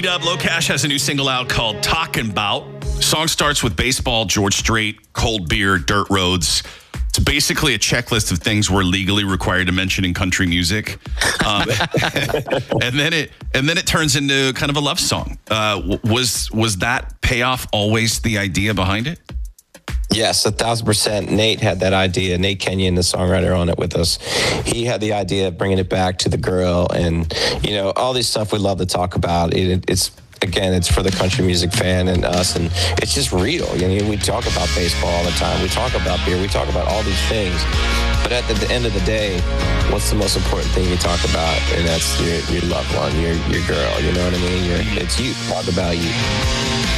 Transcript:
B-Dub, Low Cash has a new single out called Talkin' 'Bout. Song starts with baseball, George Strait, cold beer, dirt roads. It's basically a checklist of things we're legally required to mention in country music. And then it turns into kind of a love song. Was that payoff always the idea behind it? Yes, 1,000%. Nate had that idea. Nate Kenyon, the songwriter on it with us, he had the idea of bringing it back to the girl, and all this stuff we love to talk about. It's for the country music fan and us, and it's just real. We talk about baseball all the time. We talk about beer. We talk about all these things. But at the end of the day, what's the most important thing you talk about? And that's your loved one, your girl. You know what I mean? It's you. Talk about you.